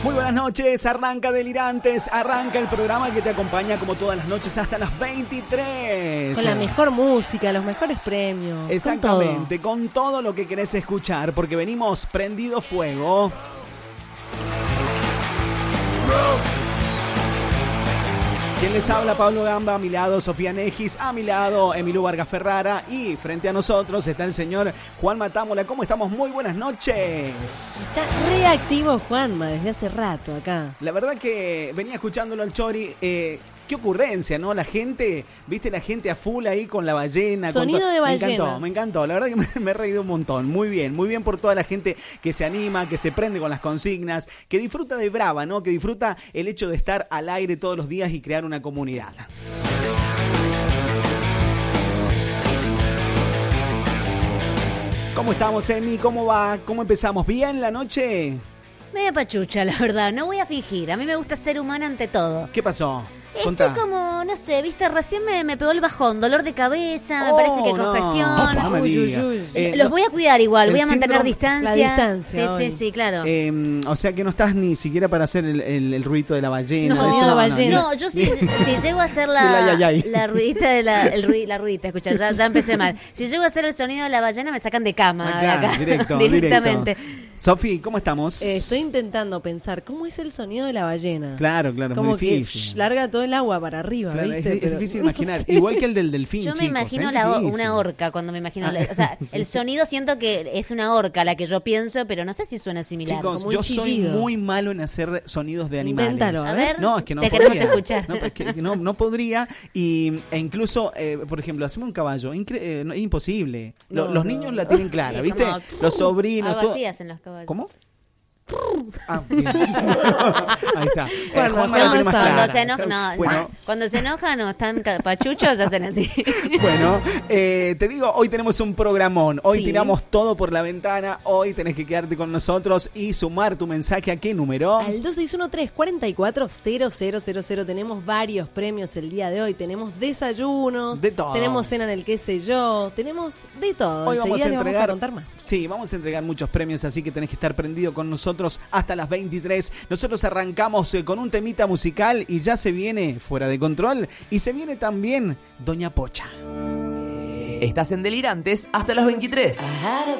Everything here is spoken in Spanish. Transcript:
Muy buenas noches, arranca Delirantes, arranca el programa que te acompaña como todas las noches hasta las 23. Con la mejor música, los mejores premios. Exactamente, con todo lo que querés escuchar, porque venimos prendido fuego. Quien les habla, Pablo Gamba, a mi lado Sofía Negis, a mi lado Emilio Vargas Ferrara y frente a nosotros está el señor Juan Matámola. ¿Cómo estamos? Muy buenas noches. Está reactivo Juanma desde hace rato acá. La verdad que venía escuchándolo al Chori. Qué ocurrencia, ¿no? La gente, viste, la gente a full ahí con la ballena. Sonido de ballena. Me encantó. La verdad que me he reído un montón. Muy bien por toda la gente que se anima, que se prende con las consignas, que disfruta de Brava, ¿no? Que disfruta el hecho de estar al aire todos los días y crear una comunidad. ¿Cómo estamos, Emi? ¿Cómo va? ¿Cómo empezamos? ¿Bien la noche? Media pachucha, la verdad. No voy a fingir. A mí me gusta ser humana ante todo. ¿Qué pasó? Estoy como, no sé, viste, recién me pegó el bajón, dolor de cabeza, me parece que congestión. No me diga. Los voy a cuidar igual, voy a mantener distancia. La distancia. Sí, claro. O sea que no estás ni siquiera para hacer el ruido de la ballena. No, yo si llego a hacer la ruidita de la ruidita, escucha, ya empecé mal. Si llego a hacer el sonido de la ballena me sacan de cama de acá, directamente. Sofi, ¿cómo estamos? Estoy intentando pensar, ¿cómo es el sonido de la ballena? Claro, como muy difícil. Que larga todo el agua para arriba, claro, ¿viste? Es difícil imaginar. No sé. Igual que el del delfín, yo me imagino una orca cuando me imagino. O sea, el sonido siento que es una orca la que yo pienso, pero no sé si suena similar. Chicos, yo soy muy malo en hacer sonidos de animales. Invéntalo, a ver. No, es que no te podría. Queremos escuchar. No, es que no podría. E incluso, por ejemplo, hacemos un caballo. Es imposible. Los niños la tienen clara, ¿viste? Los sobrinos. Algo así hacen los caballos. ¿Cómo? Bien. Ahí está. Cuando se enojan o están pachuchos hacen así. Bueno, te digo, hoy tenemos un programón. Hoy tiramos todo por la ventana. Hoy tenés que quedarte con nosotros y sumar tu mensaje. ¿A qué número? Al 2613-440000. Tenemos varios premios el día de hoy. Tenemos desayunos, de todo. Tenemos cena en el qué sé yo, tenemos de todo. Hoy vamos a contar más. Sí, vamos a entregar muchos premios, así que tenés que estar prendido con nosotros hasta las 23. Nosotros arrancamos con un temita musical y ya se viene Fuera de Control y se viene también Doña Pocha. Estás en Delirantes hasta las 23.